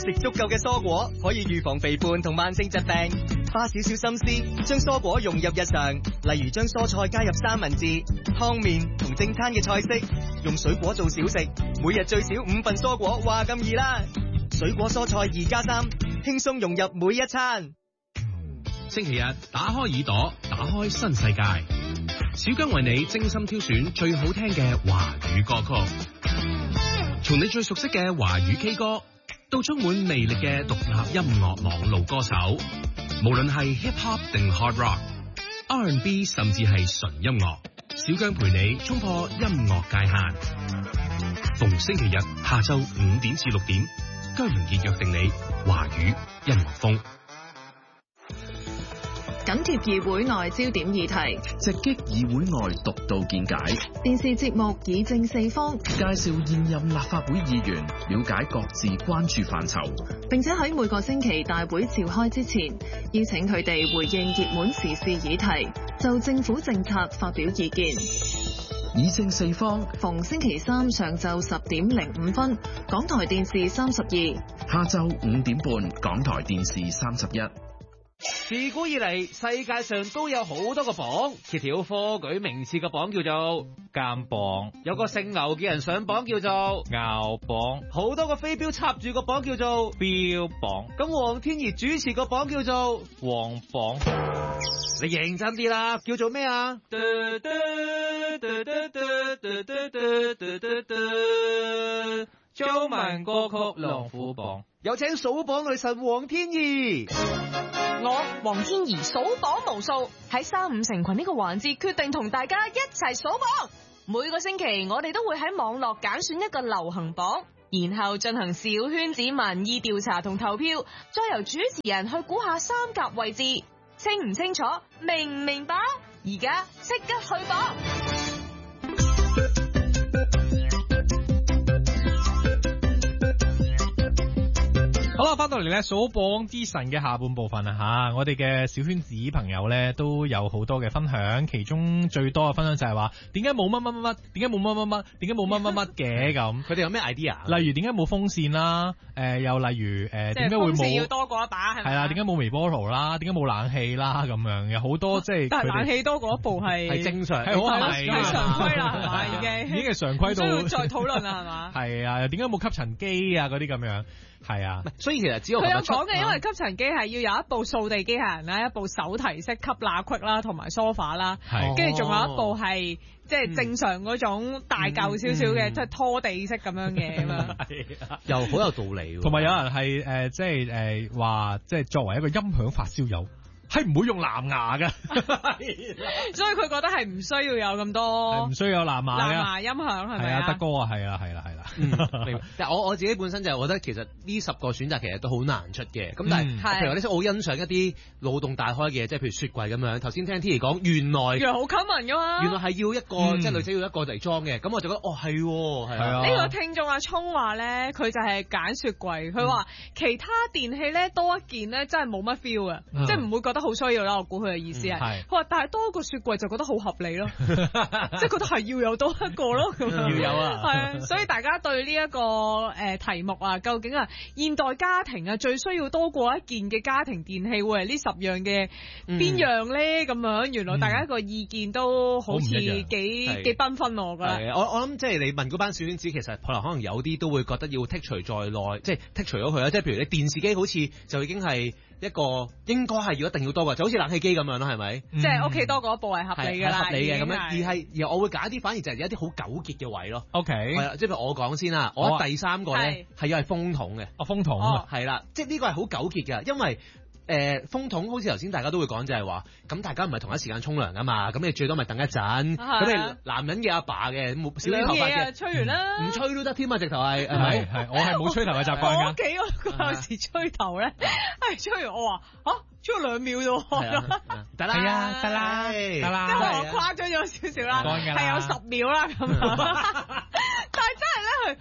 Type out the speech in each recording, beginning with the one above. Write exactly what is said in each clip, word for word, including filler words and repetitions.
食足夠嘅蔬果可以預防肥胖同慢性疾病。花少少心思，將蔬果融入日常，例如將蔬菜加入三文治、湯麵同正餐嘅菜式，用水果做小食，每日最少五份蔬果，話咁易啦！水果蔬菜二加三，輕鬆融入每一餐。 星期日打開耳朵，打開新世界。小姜為你精心挑選最好聽嘅華語歌曲，從你最熟悉嘅華語 K 歌，到充滿魅力嘅獨立音樂網路歌手，無論係 hip hop 定 hard rock、R and B 甚至係純音樂，小姜陪你衝破音樂界限。逢星期日下晝五點至六點，姜文傑約定你華語音樂風。 緊貼議會內焦點議題， 直擊議會內獨到見解。 電視節目議政四方， 介紹現任立法會議員，了解各自關注範疇， 並且喺每個星期大會召開之前，邀請佢哋回應熱門時事議題，就政府政策發表意見。 議政四方， 逢星期三上晝十點零五分，港台電視三十二； 下晝五點半，港台電視三十一。 自古以嚟，世界上都有好多個榜，協調科舉名次嘅榜叫做監榜，有個姓牛嘅人上榜叫做牛榜，好多個飛鏢插住個榜叫做標榜，咁黃天怡主持個榜叫做黃榜。你認真啲啦，叫做咩啊？中文歌曲龍虎榜，有請數榜女神黃天怡。 我黃天怡數榜無數，喺三五成群呢個環節決定同大家一齊數榜。每個星期我哋都會喺網絡揀選一個流行榜，然後進行小圈子民意調查同投票，再由主持人去估下三甲位置。清唔清楚？明唔明白？而家即刻去榜！ 好啦，翻到嚟咧數榜之神嘅下半部分啊吓，我哋嘅小圈子朋友咧都有好多嘅分享，其中最多嘅分享就係話點解冇乜乜乜乜，點解冇乜乜乜，點解冇乜乜乜嘅咁。 佢哋有咩 idea？ 例如點解冇風扇啦？誒、呃，又例如誒，點解會冇？ 風扇要多過一把係咪？ 係啦，點解冇微波爐啦？點解冇冷氣啦？咁樣有好多即係。 但係冷氣多過一部係係正常， 係好係係常規啦，係嘛已經。 已經係常規到。 唔需要再討論啦，係嘛？ 係啊，又點解冇吸塵機啊？嗰啲咁樣。係啊， 所以其實只有佢有講嘅，因為吸塵機係要有一部掃地機械人啦，一部手提式吸罅隙啦，同埋梳化啦，跟住仲有一部係即係正常嗰種大嚿少少嘅，即係拖地式咁樣嘅咁樣。 又好有道理。 同埋有人係誒、呃，即係誒話，即係作為一個音響發燒友。係唔會用藍牙嘅， 所以佢覺得係唔需要有咁多， 唔需要有藍牙嘅藍牙音響係咪啊？ 德哥啊，係啊，係啦，係啦。 明白。但係我我自己本身就係覺得其實呢十個選擇其實都好難出嘅。咁但係、嗯、譬如我呢，我好欣賞一啲腦洞大開嘅，即係譬如雪櫃咁樣。頭先聽 T 講，原來原來好 common 噶嘛， 原來係要一個、嗯、即係女仔要一個嚟裝嘅。咁我就覺得哦係，係啊。 呢、這個聽眾阿聰話咧，佢就係揀雪櫃。佢話、嗯、其他電器咧多一件咧真係冇乜 feel 嘅，嗯、即係唔會覺得好需要啦。我估佢嘅意思係，佢話、嗯、但係多一個雪櫃就覺得好合理咯，即係覺得係要有多一個咯，咁樣要有啊， 係啊，所以大家對呢、這、一個誒、呃、題目啊，究竟啊現代家庭啊最需要多過一件嘅家庭電器會係呢十樣嘅邊樣咧？咁、嗯、樣原來大家個意見都好似幾幾繽紛我覺得。 我我諗即係你問嗰班小圈子，其實可能可能有啲都會覺得要剔除在內，即係剔除咗佢啦。即係譬如你電視機好似就已經係一個應該係要一定要多嘅，就好似冷氣機咁樣咯，係咪？ 即係屋企多過一部係合理嘅啦， 合理嘅咁樣。而係而我會揀一啲反而就係有一啲好糾結嘅位咯。 OK， 係啦，即係譬如我講先啦，我第三個咧係要係風筒嘅。 哦，風筒啊， 係啦，即係呢個係好糾結嘅，因為。誒、呃、風筒好似頭先大家都會講就係話，咁大家唔係同一時間沖涼噶嘛，咁你最多咪等一陣。咁、啊、你男人嘅阿爸嘅冇少啲頭髮嘅， 吹完啦，唔、 嗯、吹都得添啊！直頭係係咪？係我係冇吹頭嘅習慣㗎。 我屋企嗰陣時吹頭咧，係吹完我話嚇、啊，吹咗兩秒啫， 得啦，係啊，得啦，得啦， 因為我誇張咗少少啦，係有十秒啦咁。但係真係咧，佢嚇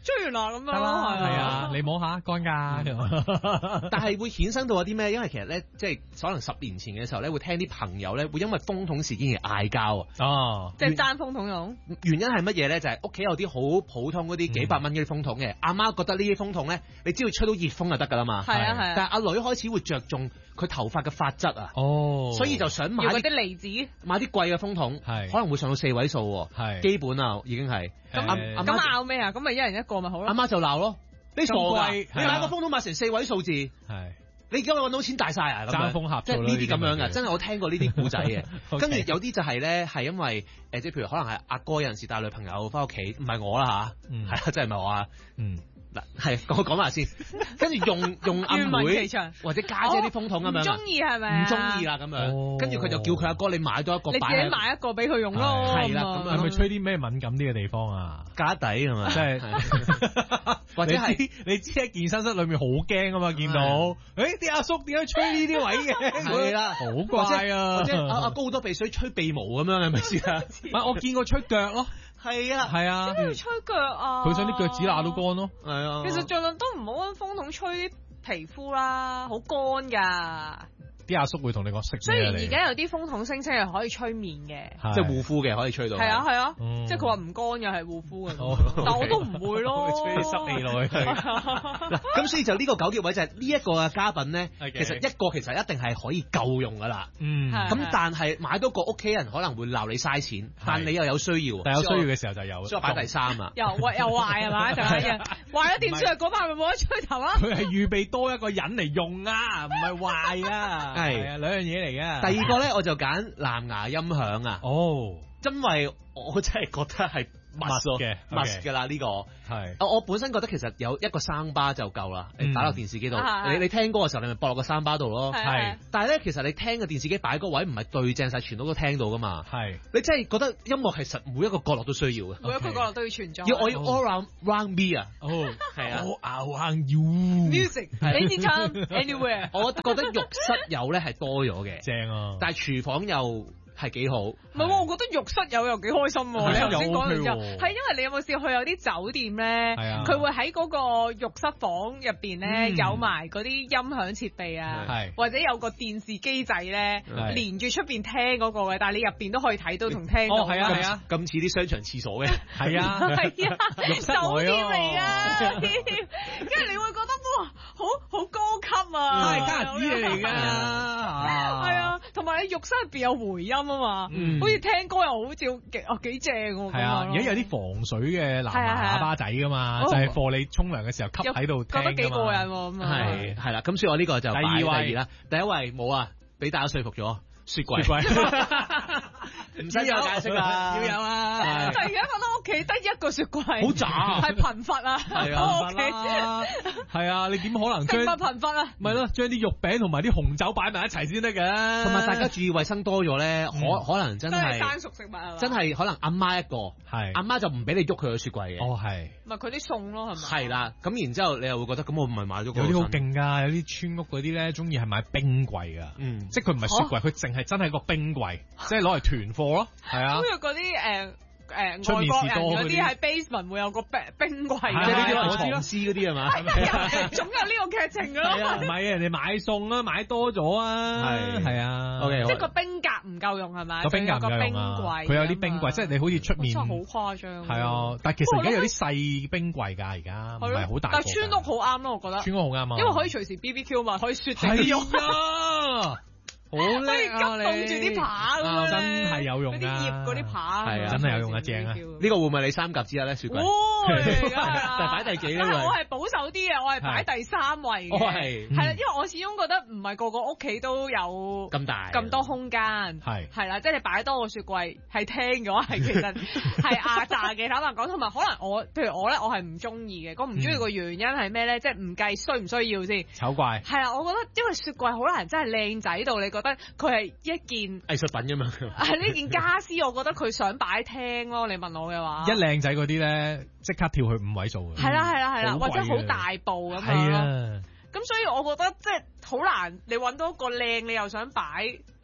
吹完啦咁樣咯， 係啊，你摸下乾㗎。 但係會衍生到有啲咩？因為其實咧，即係可能十年前嘅時候咧，會聽啲朋友咧會因為風筒事件而嗌交啊。 哦， 即係爭風筒用。 原因係乜嘢咧？就係屋企有啲好普通嗰啲幾百蚊嗰啲風筒嘅，阿媽覺得呢啲風筒咧，你只要吹到熱風就得㗎啦嘛。 係啊係啊。 但係阿女開始會着重佢頭髮嘅髮質啊。 哦。所以就想買啲離子， 買啲貴嘅風筒，係可能會上到四位數喎。係基本啊，已經係。 咁阿咁拗咩啊？咁咪一人一個咪好咯。 阿媽就鬧咯，你傻㗎？你買個風筒買成四位數字，係你而家揾到錢大晒啊？ 爭風合， 即係呢啲咁樣嘅，真係我聽過呢啲故仔嘅。跟住有啲就係咧，係因為誒，即係譬如可能係阿哥有陣時帶女朋友翻屋企，唔係我啦吓，係啊，真係唔係我啊，嗯。嗱，係我講埋先，跟住用用阿妹或者家姐啲風筒咁樣，唔中意係咪？唔中意啦咁樣，跟住佢就叫佢阿哥你買多一個， 你自己買一個俾佢用咯。 係啦，咁樣係咪吹啲咩敏感啲嘅地方啊？ 家底係嘛？即係或者係你知喺健身室裏面好驚啊嘛，見到誒啲阿叔點解吹呢啲位嘅？ 係啦， 好怪啊！ 或者阿阿哥好多鼻水吹鼻毛咁樣係咪先啊？ 唔我見過吹腳咯。 係啊， 係啊， 點解要吹腳啊？ 佢想啲腳趾罅都乾咯。 係啊， 其實盡量都唔好揾風筒吹啲皮膚啦，好乾㗎。 啲阿叔會同你講識。 雖然而家有啲風筒聲稱係可以吹面嘅， 即係護膚嘅可以吹到。 係啊係啊，即係佢話唔乾又係護膚嘅，但我都唔會咯。 吹啲濕氣落去。 嗱，咁所以就呢個糾結位就係呢一個嘅家品咧，其實一個其實一定係可以夠用㗎啦。嗯。咁但係買到個屋企人可能會鬧你嘥錢，但你又有需要。 但有需要嘅時候就有。 所以擺第三啊。 又壞又壞係嘛？就係一樣。壞咗點算啊？嗰晚係咪冇得吹頭啊？ 佢係預備多一個人嚟用啊，唔係壞啊。係啊，兩樣嘢。嚟嘅， 第二個咧我就揀藍牙音響啊， 哦， 因為我真係覺得係 must 嘅 must 㗎啦呢個，係，我本身覺得其實有一個聲巴就夠啦，你打落電視機度，你你聽歌嘅時候你咪播落個聲巴度咯，係，但係咧其實你聽嘅電視機擺嗰位唔係對正晒全部都聽到噶嘛，係，你真係覺得音樂係實每一個角落都需要嘅， 每一個角落都要存在， 要我要 all around round me 啊，哦，係啊 all around you，music anytime anywhere， 我覺得浴室有咧係多咗嘅， 正啊， 但係廚房又係幾好， 唔係喎，我覺得浴室有又幾開心喎。你頭先講完之後，係因為你有冇試過去有啲酒店咧？佢會喺嗰個浴室房入邊咧有埋嗰啲音響設備啊，或者有個電視機仔咧連住出邊聽嗰個嘅，但係你入邊都可以睇到同聽到。 哦，係啊，係啊， 咁似啲商場廁所嘅， 係啊， 係啊，酒店嚟啊，跟住你會覺得哇，好好高級啊， 係家私嚟㗎， 係啊，同埋你浴室入邊有回音。啊嘛，嗯、好似聽歌又好似幾哦幾正喎。係啊，而家有啲防水嘅藍牙喇叭仔噶嘛，就係貨你沖涼嘅時候吸喺度聽㗎嘛。覺得幾過癮喎咁啊！ 係係啦，咁所以我呢個就第二位第二啦。第一位冇啊，俾大家說服咗。雪櫃，唔使有解釋啦， 要有啊！ 但係而家覺得屋企得一個雪櫃， 好渣， 係貧乏啊！ 係啊，屋企係啊，你點可能將貧乏啊？ 咪咯，將啲肉餅同埋啲紅酒擺埋一齊先得嘅。 同埋大家注意衞生多咗咧，可可能真係生熟食物啊！ 真係可能阿媽一個，係阿媽就唔俾你喐佢個雪櫃嘅。 哦，係。 咪佢啲餸咯，係咪？ 係啦，咁然之後你又會覺得，咁我唔係買咗個。 有啲好勁㗎，有啲村屋嗰啲咧，中意係買冰櫃㗎。嗯，即係佢唔係雪櫃，佢淨係真係個冰櫃，即係攞嚟囤貨咯。係啊。好似嗰啲誒。誒、呃、外國人嗰啲喺 basement 會有個冰冰櫃嘅， 即係呢啲我知嗰啲係嘛？ 總有呢個劇情㗎咯。 唔係啊，人哋買餸啊，買多咗啊，係係啊。 OK， 即係個冰格唔夠用係咪？ 個冰格唔夠用啊。佢有啲冰櫃，即係你好似出面。 真係好誇張。係啊，但係其實而家有啲細冰櫃㗎，而家唔係好大。 但係村屋好啱咯，我覺得。 村屋好啱啊， 因為可以隨時 B B Q 嘛，可以雪整啲肉。 好叻啊！ 你凍住啲扒咁樣， 真係有用啊！ 嗰啲葉嗰啲扒， 係啊，真係有用啊，正啊！ 呢個會唔會你三甲之一咧？雪櫃，但係擺第幾咧？ 我係保守啲嘅，我係擺第三位嘅。 我係係啦，因為我始終覺得唔係個個屋企都有咁大咁多空間，係係啦，即係你擺多個雪櫃係聽嘅話，係其實係壓榨嘅。坦白講，同埋可能我譬如我咧，我係唔中意嘅。我唔中意個原因係咩咧？即係唔計需唔需要先。 醜怪係啊，我覺得因為雪櫃好難真係靚仔到你覺得佢係一件藝術品咁樣。 係呢件家私，我覺得佢想擺廳咯。你問我嘅話， 一靚仔嗰啲咧，即刻跳去五位數嘅。 係啦係啦係啦，或者好大部咁樣咯。咁所以我覺得即係好難，你揾到個靚，你又想擺。嗯。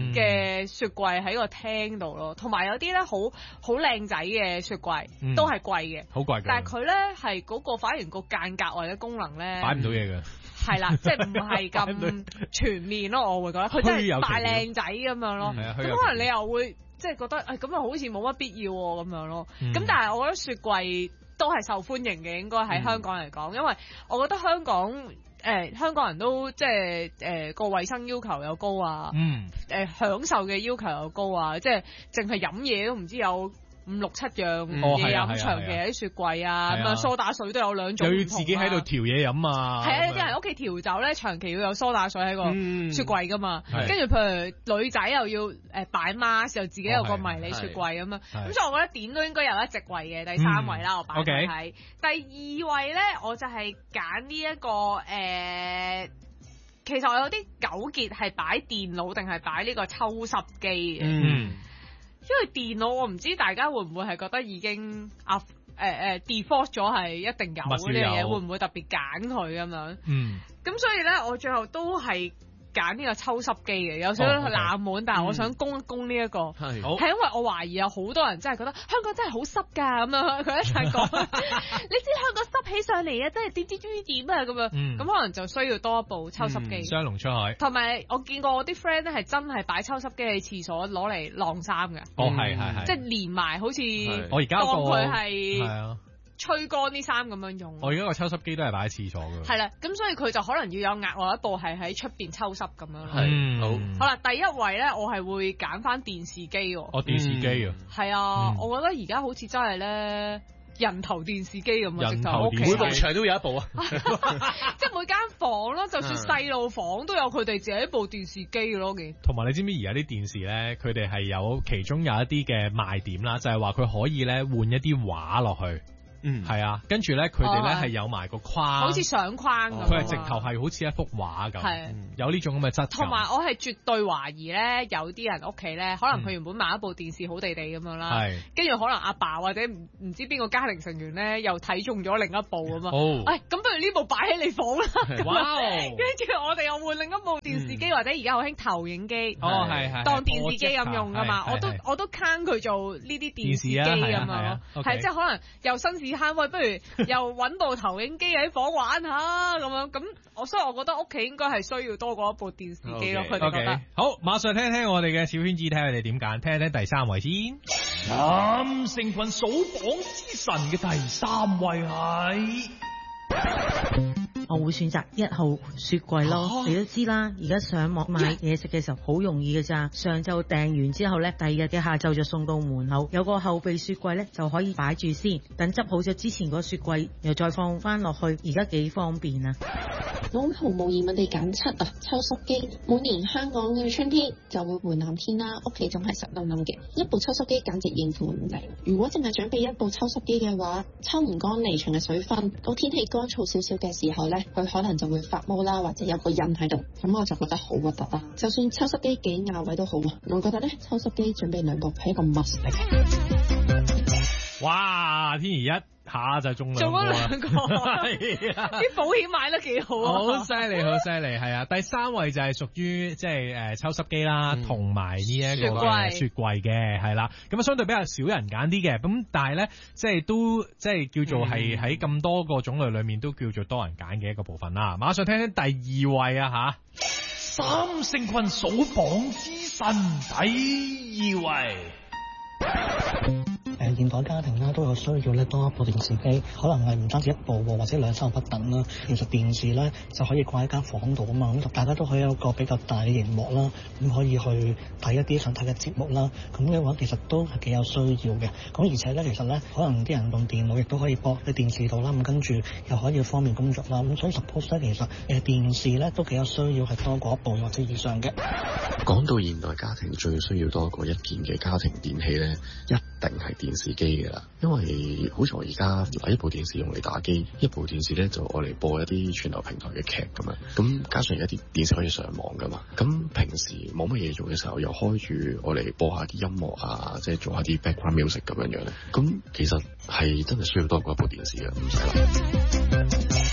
嘅雪櫃喺個廳度咯，同埋有啲咧好好靚仔嘅雪櫃都係貴嘅， 好貴㗎。 但係佢咧係嗰個反而個間隔或者功能咧擺唔到嘢㗎。 係啦，即係唔係咁全面咯，我會覺得佢真係大靚仔咁樣咯。咁可能你又會即係覺得誒咁啊，好似冇乜必要喎咁樣咯。咁但係我覺得雪櫃都係受歡迎嘅，應該喺香港嚟講，因為我覺得香港誒、呃、香港人都即係誒個衞生要求又高啊，誒、 嗯呃、享受嘅要求又高啊，即係淨係飲嘢都唔知有五六七樣嘢飲，長期喺雪櫃啊，咁啊蘇打水都有兩種， 又要自己喺度調嘢飲啊。 係啊，有啲人屋企調酒咧，長期要有蘇打水喺個雪櫃噶嘛。跟住譬如女仔又要誒擺 mask，又自己有個迷你雪櫃咁啊。咁所以我覺得點都應該有一席位嘅。第三位啦，我擺喺第二位咧，我就係揀呢一個誒。其實我有啲糾結係擺電腦定係擺呢個抽濕機嘅。嗯。因為電腦我唔知大家會唔會係覺得已經啊誒誒 default 咗係一定有呢樣嘢，會唔會特別揀佢咁樣？嗯，咁所以咧我最後都係揀呢個抽濕機嘅，有少少冷門，但係我想攻一攻呢一個，係因為我懷疑有好多人真係覺得香港真係好濕㗎咁樣，佢一齊講，你知香港濕起上嚟啊，真係點知點點啊咁樣，咁可能就需要多一部抽濕機， 雙龍出海。同埋我見過我啲 friend 咧係真係擺抽濕機喺廁所攞嚟晾衫嘅， 哦係係係， 即係連埋好似我而家當佢係係啊。 吹乾啲衫咁樣用。 我而家個抽濕機都係擺喺廁所㗎。 係啦，咁所以佢就可能要有額外一部係喺出邊抽濕咁樣咯。 係，好。 好啦，第一位咧，我係會揀翻電視機喎。 哦，電視機啊。 係啊，我覺得而家好似真係咧人頭電視機咁啊， 人頭電視機， 每埲牆都有一部啊。 即係每間房咯，就算細路房都有佢哋自己一部電視機嘅咯。 同埋你知唔知而家啲電視咧，佢哋係有其中有一啲嘅賣點啦，就係話佢可以咧換一啲畫落去。嗯，係啊，跟住咧，佢哋咧係有埋個框， 好似相框咁。 佢係直頭係好似一幅畫咁，係有呢種咁嘅質感。 同埋我係絕對懷疑咧，有啲人屋企咧，可能佢原本買一部電視好地地咁樣啦，係，跟住可能阿爸或者唔唔知邊個家庭成員咧，又睇中咗另一部咁嘛。哦，誒，咁不如呢部擺喺你房啦。哇！跟住我哋又換另一部電視機，或者而家好興投影機， 哦係係， 當電視機咁用噶嘛。我都我都坑佢做呢啲電視機咁樣咯，係即係可能又新市慳，喂，不如又揾部投影機喺房玩下咁樣，咁我所以我覺得屋企應該係需要多過一部電視機咯。佢哋覺得好，馬上聽聽我哋嘅小圈子，睇下佢哋點揀，聽聽第三位先。 咁成群數榜之神嘅第三位係。 我會選擇一號雪櫃咯，啊、你都知啦，而家上網買嘢食嘅時候好容易嘅咋，上晝訂完之後呢，第二日嘅下晝就送到門口，有個後備雪櫃呢，就可以擺住先，等執好咗之前個雪櫃又再放翻落去，而家幾方便啊！ 我毫無疑問地揀七啊，抽濕機。每年香港嘅春天就會回南天啦，屋企仲係濕淋淋嘅，一部抽濕機簡直應付唔嚟。如果淨係準備一部抽濕機嘅話，抽唔乾離場嘅水分，到天氣乾燥少少嘅時候呢，佢可能就會發毛啦，或者有個印喺度，咁我就覺得好核突啦。就算抽濕機幾亞位都好，我覺得呢，抽濕機準備兩部係一個 must 嚟嘅。 哇！天兒一下就中兩個，中咗兩個， 係啊！啲保險買得幾好啊！ 好犀利，好犀利，係啊！第三位就係屬於即係誒抽濕機啦，同埋呢一個雪櫃嘅，係啦。咁啊，相對比較少人揀啲嘅，咁但係咧，即係都即係叫做係喺咁多個種類裏面都叫做多人揀嘅一個部分啦。馬上聽聽第二位啊吓， 三星群數榜之神第二位。 誒現代家庭啦都有需要咧多一部電視機，可能係唔單止一部喎，或者兩三部不等啦。其實電視咧就可以掛喺間房度啊嘛，咁大家都可以有一個比較大嘅熒幕啦，咁可以去睇一啲想睇嘅節目啦。咁嘅話其實都係幾有需要嘅。咁而且咧其實咧可能啲人用電腦亦都可以播喺電視度啦，咁跟住又可以方便工作啦。咁所以 suppose 咧其實誒電視咧都幾有需要係多過一部或者以上嘅。 講到現代家庭最需要多過一件嘅家庭電器咧，一定係電視機嘅啦。因為好似我而家一部電視用嚟打機，一部電視咧就愛嚟播一啲串流平台嘅劇咁樣。咁加上而家啲電視可以上網噶嘛，咁平時冇乜嘢做嘅時候，又開住愛嚟播下啲音樂啊，即係做下啲 background music 咁樣樣咧。咁其實係真係需要多過一部電視嘅，唔使啦。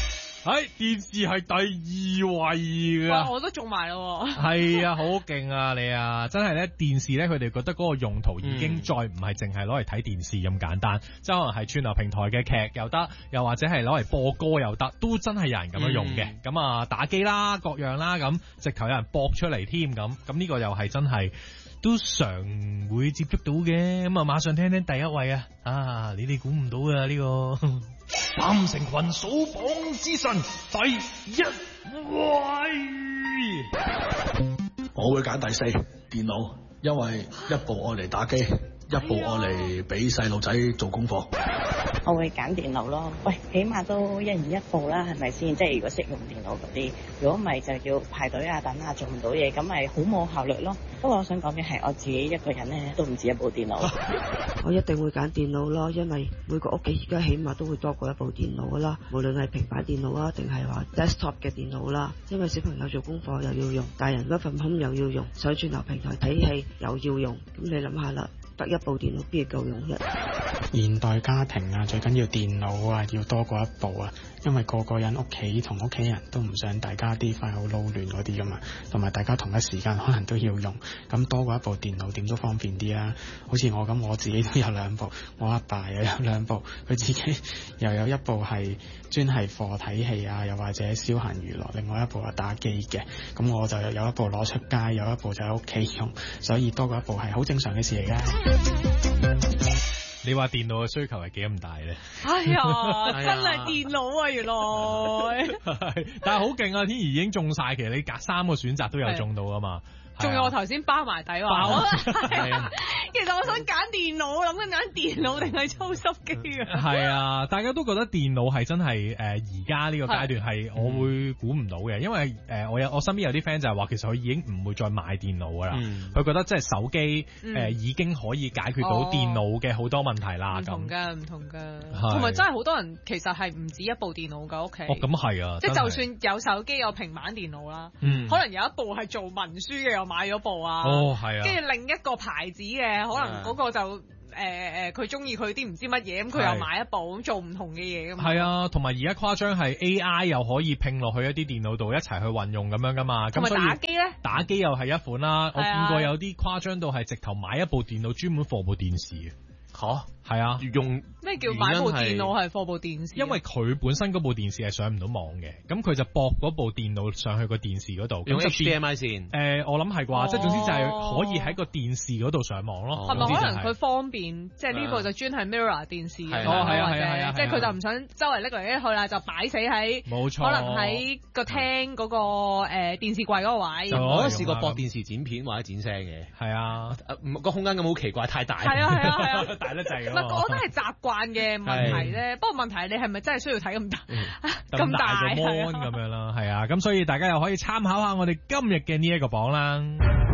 喺電視係第二位噶。 我都中埋咯。 係啊，好勁啊你啊！真係咧，電視咧，佢哋覺得嗰個用途已經再唔係淨係攞嚟睇電視咁簡單，即係可能係串流平台嘅劇又得，又或者係攞嚟播歌又得，都真係有人咁樣用嘅。咁、嗯、啊，打機啦，各樣啦，咁直頭有人播出嚟添，咁咁呢個又係真係都常會接觸到嘅。咁啊，馬上聽聽第一位啊！啊，你哋估唔到啊呢、這個三成群數榜之神第一位， 我會揀第四電腦，因為一部愛嚟打機，一部愛嚟俾細路仔做功課。 我會揀電腦咯，喂，起碼都一人一部啦，係咪先？即係如果識用電腦嗰啲，如果唔係就要排隊啊、等啊，做唔到嘢，咁咪好冇效率咯。不過我想講嘅係，我自己一個人咧都唔止一部電腦。 我一定會揀電腦咯，因為每個屋企而家起碼都會多過一部電腦噶啦，無論係平板電腦啊，定係話 desktop 嘅電腦啦。因為小朋友做功課又要用，大人嗰份工又要用，上轉流平台睇戲又要用，咁你諗下啦。得一部電腦邊係夠用嘅？ 現代家庭啊，最緊要電腦啊，要多過一部啊，因為個個人屋企同屋企人都唔想大家啲快好撈亂嗰啲噶嘛，同埋大家同一時間可能都要用，咁多過一部電腦點都方便啲啦。好似我咁，我自己都有兩部，我阿爸又有兩部，佢自己又有一部係專係課睇戲啊，又或者消閒娛樂，另外一部係打機嘅。咁我就有一部攞出街，有一部就喺屋企用，所以多過一部係好正常嘅事嚟嘅。 你話電腦嘅需求係幾咁大咧？ 哎呀，真係電腦啊，原來。 但係好勁啊！天怡已經中晒，其實你隔三個選擇都有中到啊嘛。 仲有我頭先包埋底話，其實我想揀電腦，諗緊揀電腦定係抽濕機啊？ 係啊，大家都覺得電腦係真係誒而家呢個階段係我會估唔到嘅，因為誒、呃、我有我身邊有啲 friend 就係話，其實佢已經唔會再買電腦噶啦，佢、嗯、覺得即係手機誒、嗯呃、已經可以解決到電腦嘅好多問題啦。唔、哦、 同㗎，唔同㗎，同埋真係好多人其實係唔止一部電腦㗎屋企。 哦，咁係啊， 即係就算有手機有平板電腦啦、嗯，可能有一部係做文書嘅。買咗部啊， 哦係啊， 跟住另一個牌子嘅，可能嗰個就誒誒，佢中意佢啲唔知乜嘢，咁佢又買一部咁做唔同嘅嘢咁。係啊，同埋而家誇張係 A I 又可以拼落去一啲電腦度一齊去運用咁樣噶嘛。 咁所以打機咧， 打機又係一款啦。我見過有啲誇張到係直頭買一部電腦專門放部電視嘅。吓？係啊，用咩叫買部電腦係放部電視？ 因為佢本身嗰部電視係上唔到網嘅，咁佢就駁嗰部電腦上去個電視嗰度。 用 H D M I 線？誒、 呃，我諗係啩，即係總之就係可以喺個電視嗰度上網咯。 係、哦、咪可能佢方便？即係呢部就專係 Mirror 電視。 係啊係啊係啊， 即係佢就唔想周圍拎嚟拎去啦，就擺死喺冇錯，可能喺個廳嗰個誒電視櫃嗰個位。 我都試過駁電視剪片或者剪聲嘅。係啊，個空間咁好奇怪，太大。 係啊係啊係啊， 大得滯。 唔係，我覺得係習慣嘅問題咧。不過問題係你係咪真係需要睇咁大咁、嗯、大個 mon 咁樣啦？係啊，咁所以大家又可以參考下我哋今日嘅呢一個榜啦。